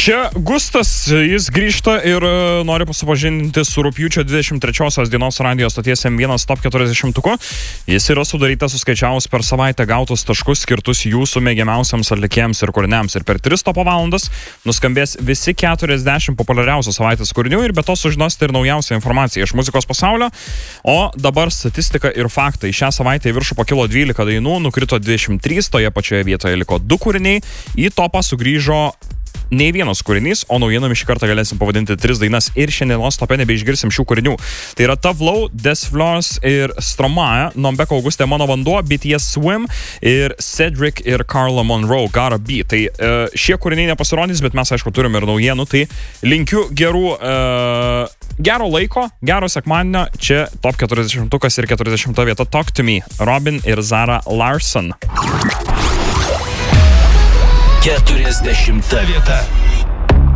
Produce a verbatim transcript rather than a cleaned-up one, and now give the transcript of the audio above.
Čia Gustas, jis grįžta ir nori pasipažinti su rugpjūčio dvidešimt trečiosios dienos radijo stoties M vienas Top keturiasdešimtuku. Jis yra sudarytas suskaičiavus per savaitę gautus taškus skirtus jūsų mėgiamiausiams atlikėjams ir kūriniams. Ir per tris topo valandas nuskambės visi keturiasdešimt populiariausių savaitės kūrinių ir be to sužinosite ir naujausią informaciją iš muzikos pasaulio. O dabar statistika ir faktai. Šią savaitę į viršų pakilo dvylika dainų, nukrito dvidešimt trys, toje pačioje vietoje liko du kūriniai. Į topą sugrįžo nei vienas kūrinys, o naujienomis šį kartą galėsim pavadinti tris dainas ir šiandienos tope nebeišgirsim šių kūrinių. Tai yra Tavlau, Desflors ir Stromae, Nombeko Augustė Mano vanduo, B T S Swim ir Cedric ir Carla Monroe Gotta Be. Tai e, šie kūriniai nepasirodys, bet mes aišku turime ir naujienų, tai linkiu gerų, e, gero laiko, gero sekmadienio. Čia Top keturiasdešimtukas ir keturiasdešimta vieta Talk to Me, Robin ir Zara Larsson. keturiasdešimta vieta.